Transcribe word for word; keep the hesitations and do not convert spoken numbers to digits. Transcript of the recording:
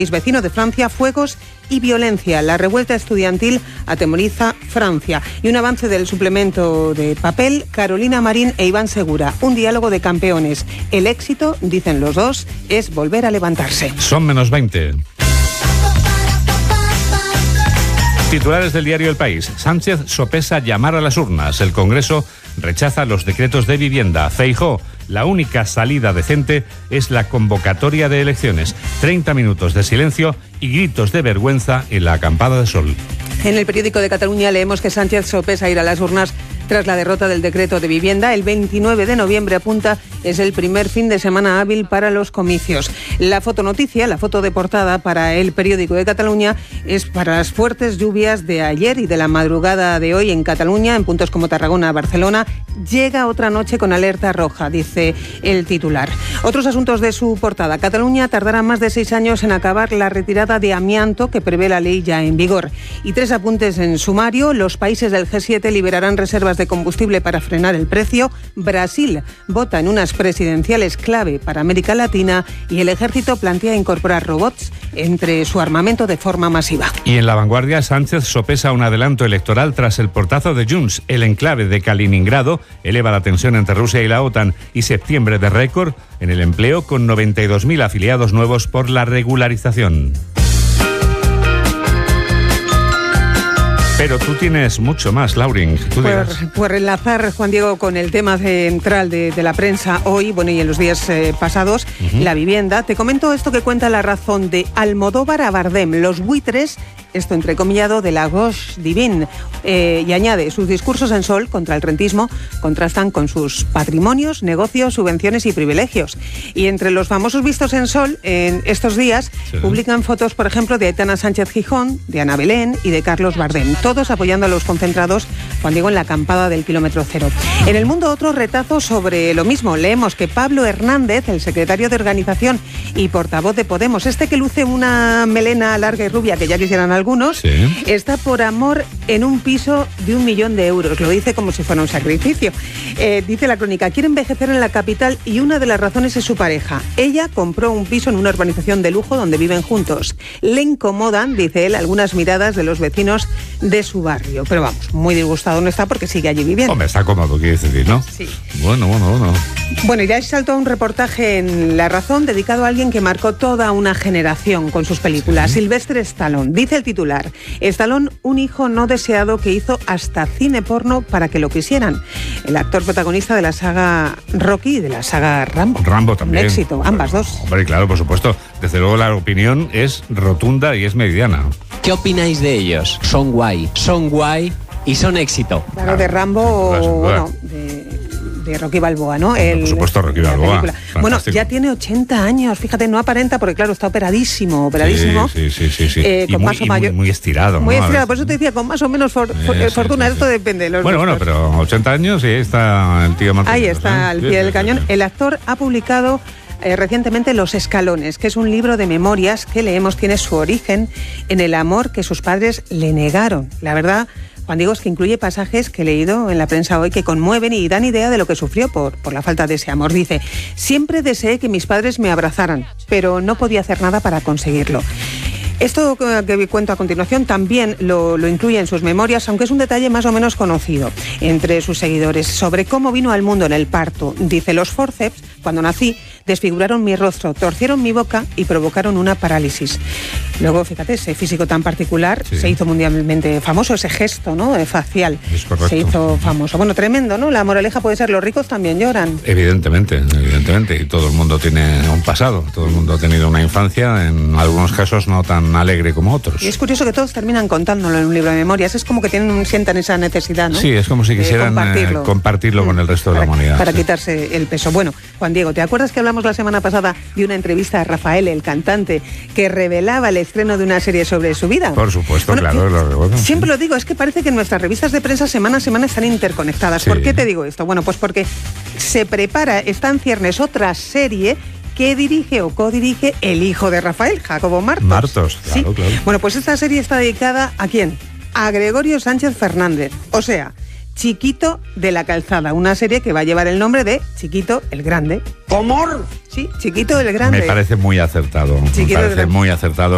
vecino de Francia, fuegos y violencia. La revuelta estudiantil atemoriza Francia. Y un avance del suplemento de papel, Carolina Marín e Iván Segura. Un diálogo de campeones. El éxito, dicen los dos, es volver a levantarse. Son menos veinte. Titulares del diario El País. Sánchez sopesa llamar a las urnas. El Congreso rechaza los decretos de vivienda. Feijóo, la única salida decente es la convocatoria de elecciones. treinta minutos de silencio y gritos de vergüenza en la acampada de sol. En el periódico de Cataluña leemos que Sánchez sopesa ir a las urnas tras la derrota del decreto de vivienda. El veintinueve de noviembre, apunta, es el primer fin de semana hábil para los comicios. La fotonoticia, la foto de portada para el periódico de Cataluña, es para las fuertes lluvias de ayer y de la madrugada de hoy en Cataluña, en puntos como Tarragona, Barcelona. Llega otra noche con alerta roja, dice el titular. Otros asuntos de su portada. Cataluña tardará más de seis años en acabar la retirada de amianto que prevé la ley ya en vigor. Y tres apuntes en sumario. Los países del G siete liberarán reservas de combustible para frenar el precio. Brasil vota en unas presidenciales clave para América Latina y el ejército plantea incorporar robots entre su armamento de forma masiva. Y en La Vanguardia, Sánchez sopesa un adelanto electoral tras el portazo de Junts. El enclave de Kaliningrado eleva la tensión entre Rusia y la OTAN, y septiembre de récord en el empleo con noventa y dos mil afiliados nuevos por la regularización. Pero tú tienes mucho más, Laurin. Tú por, por enlazar, Juan Diego, con el tema central de, de la prensa hoy, bueno, y en los días eh, pasados, uh-huh. la vivienda, te comento esto que cuenta La Razón de Almodóvar a Bardem, los buitres, esto entrecomillado, de la gauche divine, eh, y añade, sus discursos en Sol contra el rentismo contrastan con sus patrimonios, negocios, subvenciones y privilegios. Y entre los famosos vistos en Sol, en estos días, sí. publican fotos, por ejemplo, de Aitana Sánchez Gijón, de Ana Belén y de Carlos Bardem. Todos apoyando a los concentrados, Juan Diego, en la acampada del kilómetro cero. En El Mundo, otro retazo sobre lo mismo. Leemos que Pablo Hernández, el secretario de Organización y portavoz de Podemos, este que luce una melena larga y rubia que ya quisieran algunos, sí. está por amor en un piso de un millón de euros. Lo dice como si fuera un sacrificio. Eh, dice la crónica, quiere envejecer en la capital y una de las razones es su pareja. Ella compró un piso en una urbanización de lujo donde viven juntos. Le incomodan, dice él, algunas miradas de los vecinos de su barrio, pero vamos, muy disgustado no está porque sigue allí viviendo. Hombre, está cómodo, quiere decir, ¿no? Sí. Bueno, bueno, bueno. Bueno, y ya saltó un reportaje en La Razón dedicado a alguien que marcó toda una generación con sus películas, sí. Sylvester Stallone. Dice el titular, Stallone, un hijo no deseado que hizo hasta cine porno para que lo quisieran. El actor protagonista de la saga Rocky y de la saga Rambo. Rambo también. Un éxito, ambas dos. Hombre, claro, por supuesto. Desde luego la opinión es rotunda y es meridiana. ¿Qué opináis de ellos? Son guay, son guay y son éxito. Claro, de Rambo, o, bueno, de, de Rocky Balboa, ¿no? El, por supuesto, Rocky Balboa. Bueno, ya tiene ochenta años, fíjate, no aparenta porque, claro, está operadísimo, operadísimo. Sí, sí, sí, sí. Eh, y con muy, más o y mayor, muy, muy estirado. Muy ¿no? estirado, por eso te decía, con más o menos for, for, sí, fortuna, sí, sí, esto sí. depende. Los bueno, bueno, pero ochenta años y ahí está el tío Martín. Ahí está, ¿eh? Al pie sí, del sí, cañón. Sí, sí. El actor ha publicado Eh, recientemente Los Escalones, que es un libro de memorias que leemos, tiene su origen en el amor que sus padres le negaron. La verdad, Juan Diego, es que incluye pasajes que he leído en la prensa hoy que conmueven y dan idea de lo que sufrió por, por la falta de ese amor. Dice, siempre deseé que mis padres me abrazaran, pero no podía hacer nada para conseguirlo. Esto que cuento a continuación también lo, lo incluye en sus memorias, aunque es un detalle más o menos conocido entre sus seguidores, sobre cómo vino al mundo en el parto. Dice, los forceps, cuando nací, desfiguraron mi rostro, torcieron mi boca y provocaron una parálisis. Luego, fíjate, ese físico tan particular sí. se hizo mundialmente famoso, ese gesto, ¿no?, facial, se hizo famoso. Bueno, tremendo, ¿no? La moraleja puede ser, los ricos también lloran. Evidentemente, evidentemente, y todo el mundo tiene un pasado, todo el mundo ha tenido una infancia, en algunos casos no tan alegre como otros. Y es curioso que todos terminan contándolo en un libro de memorias, es como que tienen, sientan esa necesidad, ¿no? Sí, es como si quisieran compartirlo, eh, compartirlo con el resto de para, la humanidad. Para sí. quitarse el peso. Bueno, Juan Diego, ¿te acuerdas que hablamos la semana pasada de una entrevista a Rafael, el cantante, que revelaba el estreno de una serie sobre su vida? Por supuesto, bueno, claro, lo recuerdo. Siempre sí. lo digo, es que parece que nuestras revistas de prensa semana a semana están interconectadas. Sí. ¿Por qué te digo esto? Bueno, pues porque se prepara, está en ciernes otra serie que dirige o codirige el hijo de Rafael, Jacobo Martos. Martos, claro, ¿sí? claro. Bueno, pues esta serie está dedicada ¿a quién? A Gregorio Sánchez Fernández, o sea, Chiquito de la Calzada, una serie que va a llevar el nombre de Chiquito el Grande. ¿Cómo? Sí, Chiquito el Grande. Me parece muy acertado, Chiquito me parece muy acertado.